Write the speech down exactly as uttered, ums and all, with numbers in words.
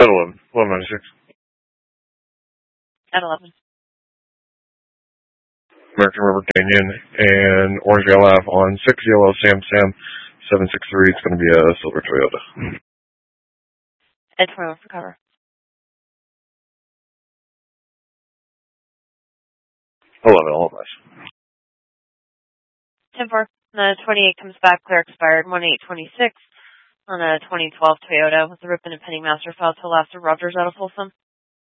At eleven. eleven ninety-six. At eleven. American River Canyon and Orangevale Ave on six yellow Sam Sam seven six three. It's going to be a silver Toyota. Ed twenty-one for cover. eleven, all of us. ten four. The twenty-eight comes back, clear expired, one eight twenty-six on a twenty twelve Toyota with the ribbon and penny master file to last of Rogers out of Folsom.